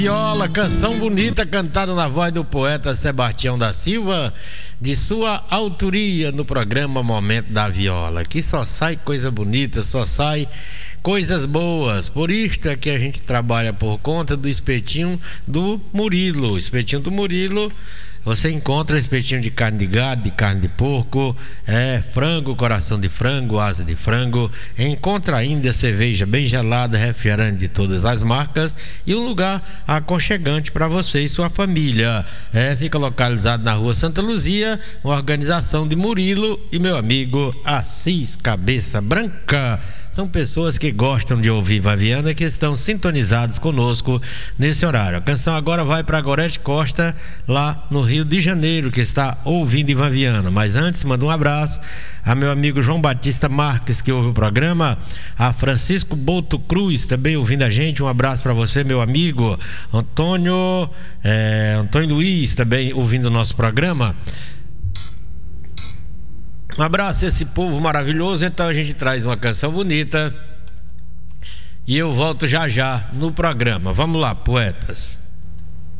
Viola, canção bonita cantada na voz do poeta Sebastião da Silva, de sua autoria no programa Momento da Viola, que só sai coisa bonita, só sai coisas boas. Por isto é que a gente trabalha por conta do espetinho do Murilo. O espetinho do Murilo, você encontra espetinho de carne de gado, de carne de porco, frango, coração de frango, asa de frango. Encontra ainda cerveja bem gelada, refrigerante de todas as marcas e um lugar aconchegante para você e sua família. Fica localizado na rua Santa Luzia, uma organização de Murilo e meu amigo Assis Cabeça Branca. São pessoas que gostam de ouvir Vaviana, que estão sintonizados conosco nesse horário. A canção agora vai para Gorete Costa, lá no Rio de Janeiro, que está ouvindo Vaviana. Mas antes, mando um abraço a meu amigo João Batista Marques, que ouve o programa, a Francisco Boto Cruz, também ouvindo a gente. Um abraço para você, meu amigo Antônio Luiz, também ouvindo o nosso programa. Um abraço a esse povo maravilhoso. Então a gente traz uma canção bonita e eu volto já já no programa. Vamos lá, poetas.